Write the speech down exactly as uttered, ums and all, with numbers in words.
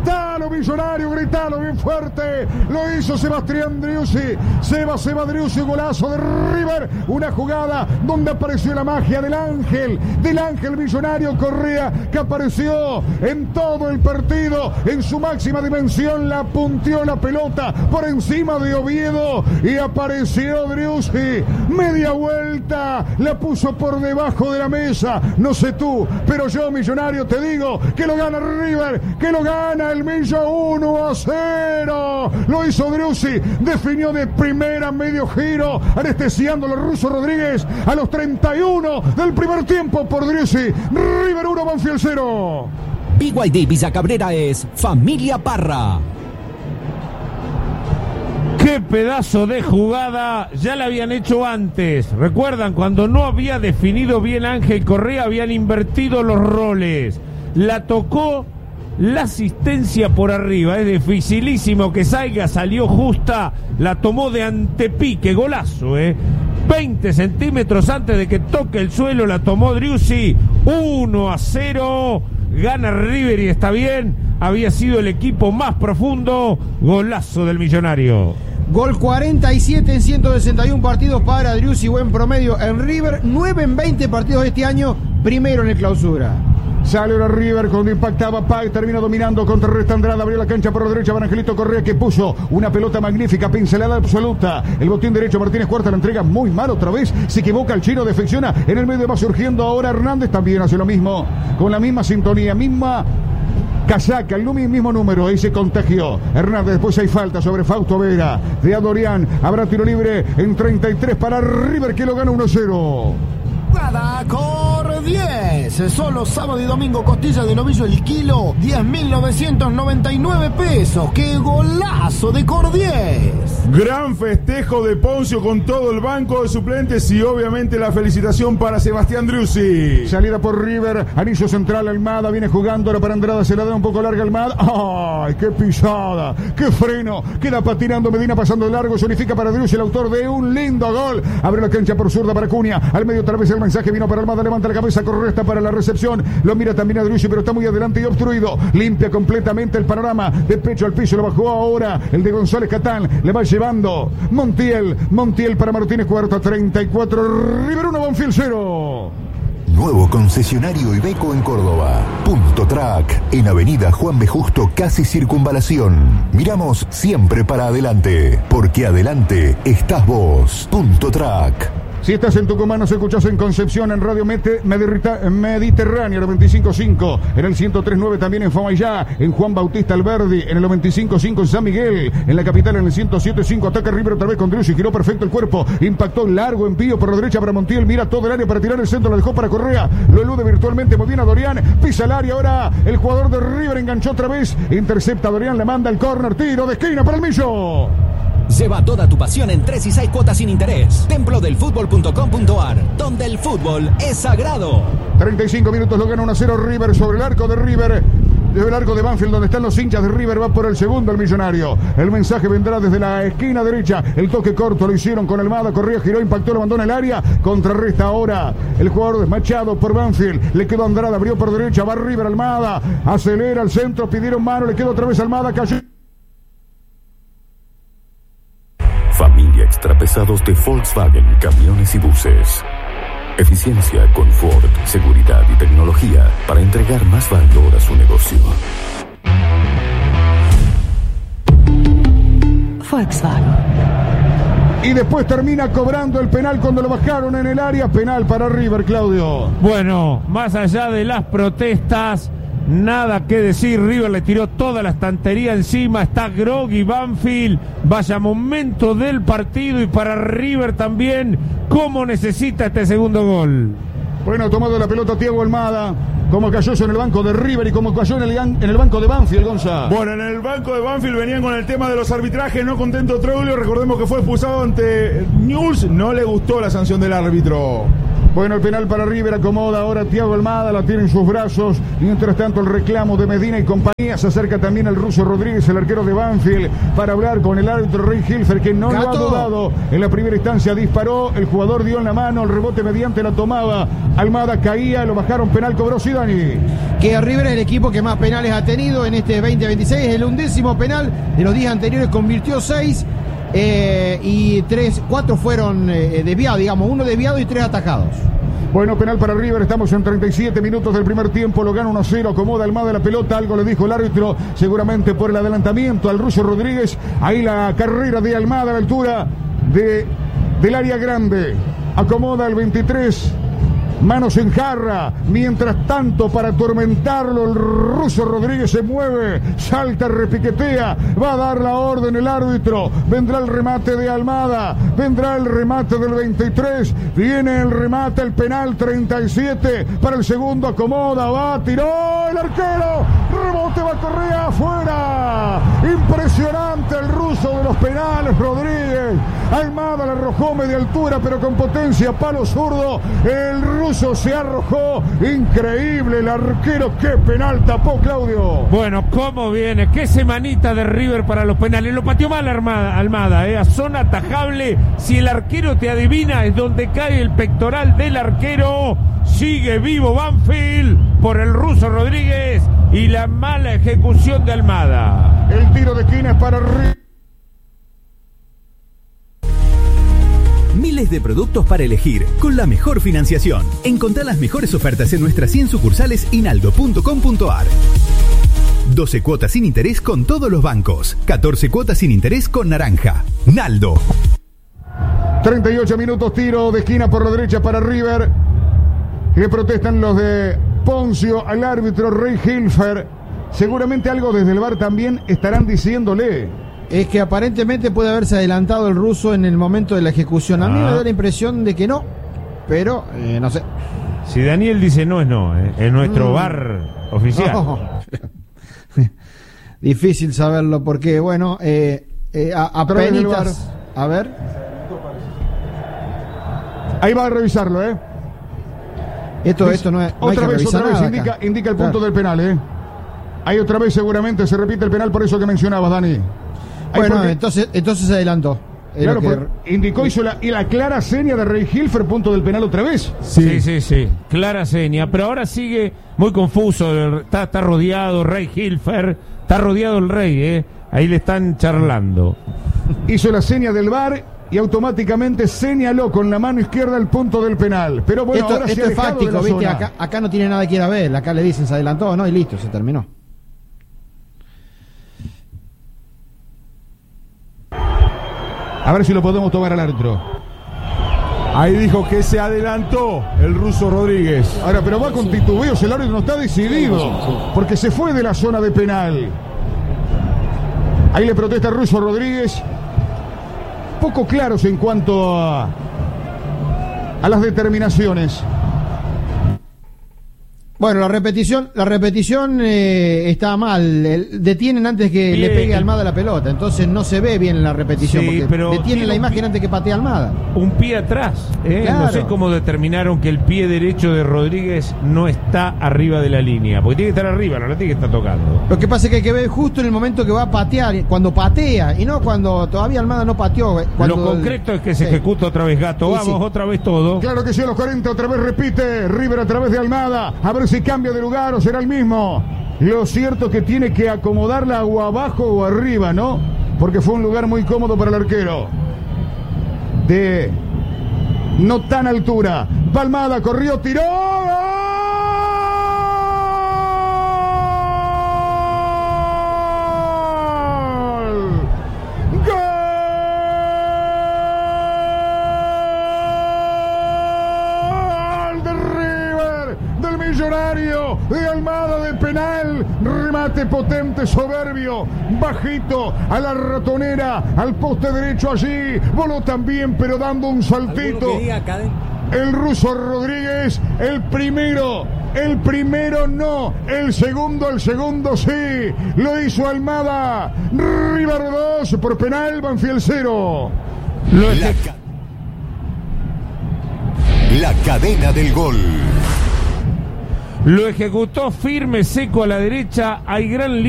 Gritalo, Millonario, gritalo bien fuerte. Lo hizo Sebastián Driussi. Seba, Seba Driussi, golazo de River. Una jugada donde apareció la magia del ángel, del ángel Millonario Correa, que apareció en todo el partido, en su máxima dimensión. La punteó la pelota por encima de Oviedo y apareció Driussi. Media vuelta, la puso por debajo de la mesa. No sé tú, pero yo, Millonario, te digo que lo gana River, que lo gana el Millo uno a cero. Lo hizo Driussi, definió de primera medio giro, anestesiando a los rusos Rodríguez a los treinta y uno del primer tiempo por Driussi. River uno, Banfield cero. B Y D Villa Cabrera es Familia Parra. ¡Qué pedazo de jugada! Ya la habían hecho antes. ¿Recuerdan? Cuando no había definido bien Ángel Correa, habían invertido los roles. La tocó, la asistencia por arriba. Es dificilísimo que salga, salió justa. La tomó de antepique, golazo, ¿eh? veinte centímetros antes de que toque el suelo, la tomó Driussi. uno a cero. Gana River y está bien. Había sido el equipo más profundo. Golazo del Millonario. Gol cuarenta y siete en ciento sesenta y uno partidos para Driussi, buen promedio en River, nueve en veinte partidos de este año, primero en el Clausura. Sale ahora River cuando impactaba Pag, termina dominando, contrarresta Andrada, abrió la cancha por la derecha para Angelito Correa, que puso una pelota magnífica, pincelada absoluta. El botín derecho, Martínez Cuarta la entrega muy mal otra vez, se equivoca el chino, defecciona, en el medio va surgiendo ahora Hernández, también hace lo mismo, con la misma sintonía, misma casaca, el mismo número, ahí se contagió Hernández. Después hay falta sobre Fausto Vera de Adorián, habrá tiro libre en treinta y tres para River, que lo gana uno a cero. Jugada Cor diez, solo sábado y domingo, costilla de novillo el kilo, diez mil novecientos noventa y nueve pesos. ¡Qué golazo de Cor diez! Gran festejo de Poncio con todo el banco de suplentes y obviamente la felicitación para Sebastián Driussi. Salida por River, anillo central, Almada viene jugando ahora para Andrada, se la da un poco larga Almada. ¡Ay, qué pisada! ¡Qué freno! Queda patinando Medina, pasando de largo, se unifica para Driussi, el autor de un lindo gol. Abre la cancha por zurda para Cunha, al medio otra vez el mensaje vino para Almada, levanta la cabeza, correcta para la recepción, lo mira también a Driussi, pero está muy adelante y obstruido, limpia completamente el panorama, de pecho al piso, lo bajó ahora el de González Catán, le va llevando Montiel, Montiel para Martínez Cuarta, treinta y cuatro, River uno, Banfield cero. Nuevo concesionario Iveco en Córdoba. Punto Track, en Avenida Juan B. Justo, casi Circunvalación. Miramos siempre para adelante, porque adelante estás vos. Punto Track. Si estás en Tucumán, nos escuchás en Concepción, en Radio Mete, Mediterránea noventa y cinco punto cinco, en el ciento tres punto nueve también en Famayá, en Juan Bautista Alberdi, en el noventa y cinco punto cinco en San Miguel, en la capital en el ciento siete punto cinco, ataca River otra vez con Driussi, giró perfecto el cuerpo, impactó largo, envío por la derecha para Montiel, mira todo el área para tirar el centro, lo dejó para Correa, lo elude virtualmente, muy bien a Dorián, pisa el área, ahora el jugador de River enganchó otra vez, intercepta a Dorián, le manda el córner, tiro de esquina para el Millo. Lleva toda tu pasión en tres y seis cuotas sin interés. Templo del fútbol punto com punto ar, donde el fútbol es sagrado. treinta y cinco minutos, lo gana uno a cero River sobre el arco de River. Desde el arco de Banfield, donde están los hinchas de River, va por el segundo el Millonario. El mensaje vendrá desde la esquina derecha. El toque corto lo hicieron con Almada. Correa, giró, impactó, lo abandona el área. Contrarresta ahora el jugador desmachado por Banfield. Le quedó Andrada, abrió por derecha. Va River, Almada. Acelera al centro, pidieron mano. Le quedó otra vez Almada, cayó. Familia Extrapesados de Volkswagen, camiones y buses. Eficiencia, confort, seguridad y tecnología para entregar más valor a su negocio. Volkswagen. Y después termina cobrando el penal cuando lo bajaron en el área. Penal para River, Claudio. Bueno, más allá de las protestas, nada que decir. River le tiró toda la estantería encima. Está groggy Banfield. Vaya momento del partido. Y para River también, ¿cómo necesita este segundo gol? Bueno, tomado la pelota Thiago Almada. Como cayó eso en el banco de River y como cayó en el, en el banco de Banfield, Gonza. Bueno, en el banco de Banfield venían con el tema de los arbitrajes. No contento Troglio. Recordemos que fue expulsado ante Newell's. No le gustó la sanción del árbitro. Bueno, el penal para River, acomoda ahora Thiago Almada, la tiene en sus brazos. Mientras tanto, el reclamo de Medina y compañía. Se acerca también el ruso Rodríguez, el arquero de Banfield, para hablar con el árbitro Rey Hilfer, que no Gato. lo ha dudado. En la primera instancia disparó, el jugador dio en la mano, el rebote mediante la tomaba. Almada caía, lo bajaron, penal cobró Zidane. Que River es el equipo que más penales ha tenido en este veinte veintiséis. El undécimo penal de los días anteriores, convirtió seis. Eh, y tres, cuatro fueron eh, desviados, digamos, uno desviado y tres atajados. Bueno, penal para River, estamos en treinta y siete minutos del primer tiempo, lo gana uno a cero, acomoda Almada la pelota, algo le dijo el árbitro, seguramente por el adelantamiento al ruso Rodríguez. Ahí la carrera de Almada a la altura de, del área grande, acomoda el veintitrés. Manos en jarra, mientras tanto para atormentarlo el ruso Rodríguez se mueve, salta, repiquetea, va a dar la orden el árbitro, vendrá el remate de Almada, vendrá el remate del veintitrés, viene el remate, el penal treinta y siete, para el segundo acomoda, va, tiró el arquero, rebote, va Correa, afuera, impresionante el ruso de los penales Rodríguez, Almada la arrojó media altura pero con potencia, palo zurdo, el ruso se arrojó, increíble el arquero, qué penal tapó Claudio. Bueno, cómo viene, qué semanita de River para los penales, lo pateó mal Armada, Almada, eh, a zona atajable, si el arquero te adivina es donde cae el pectoral del arquero, sigue vivo Banfield por el ruso Rodríguez y la mala ejecución de Almada. El tiro de esquina es para River. Miles de productos para elegir, con la mejor financiación. Encontrá las mejores ofertas en nuestras cien sucursales y naldo punto com punto a r. doce cuotas sin interés con todos los bancos. catorce cuotas sin interés con Naranja. Naldo. treinta y ocho minutos, tiro de esquina por la derecha para River. Le protestan los de Poncio al árbitro Rey Hilfer. Seguramente algo desde el V A R también estarán diciéndole. Es que aparentemente puede haberse adelantado el ruso en el momento de la ejecución. A mí Ah. me da la impresión de que no, pero eh, no sé. Si Daniel dice no es no, eh, es nuestro Mm. V A R oficial. No. Difícil saberlo porque, bueno, eh, eh, a, a Trae el penitas. A ver. Ahí va a revisarlo, ¿eh? Esto, esto no es. No hay Otra que vez, revisar otra vez nada indica, acá. indica el punto Claro. del penal, ¿eh? Ahí otra vez seguramente se repite el penal por eso que mencionabas, Dani. Ahí Bueno, porque- entonces, entonces se adelantó. Es claro, lo que- porque indicó hizo la, y la clara seña de Rey Hilfer, punto del penal otra vez. Sí, sí, sí, clara seña, pero ahora sigue muy confuso, está, está rodeado Rey Hilfer, está rodeado el Rey, ¿eh? Ahí le están charlando. Hizo la seña del V A R y automáticamente señaló con la mano izquierda el punto del penal. Pero bueno, esto ahora se esto ha es dejado de fáctico, la ¿viste? zona. Acá, acá no tiene nada que ir a ver. Acá le dicen se adelantó, ¿no? Y listo, se terminó. A ver si lo podemos tomar al árbitro. Ahí dijo que se adelantó el ruso Rodríguez. Ahora, pero va con titubeos, el árbitro no está decidido, porque se fue de la zona de penal. Ahí le protesta el ruso Rodríguez. Poco claros en cuanto a, a las determinaciones. Bueno, la repetición, la repetición eh, está mal. El- detienen antes que Bien. le pegue a Almada la pelota, entonces no se ve bien la repetición. Sí, porque pero detienen tiene la un imagen pi- antes que patea Almada. Un pie atrás, ¿eh? Claro. No sé cómo determinaron que el pie derecho de Rodríguez no está arriba de la línea, porque tiene que estar arriba, no la tiene que estar tocando. Lo que pasa es que hay que ver justo en el momento que va a patear, cuando patea, y no cuando todavía Almada no pateó. eh, Cuando Lo concreto es que se Sí. ejecuta otra vez Gato, Y vamos sí. otra vez todo. Claro que sí, a los cuarenta otra vez repite River a través de Almada, a ver si cambia de lugar o será el mismo. Lo cierto que tiene que acomodarla o abajo o arriba, ¿no? Porque fue un lugar muy cómodo para el arquero. De no tan altura. Va Almada, corrió, tiró. ¡Gol! ¡Gol de River! Del Millonario, de Almada de penal, remate potente, soberbio, bajito, a la ratonera, al poste derecho allí, voló también, pero dando un saltito. El ruso Rodríguez, el primero, el primero no, el segundo, el segundo sí, lo hizo Almada, River dos, por penal, Banfield cero. Lo eje- La cadena del gol. Lo ejecutó firme, seco a la derecha. Hay gran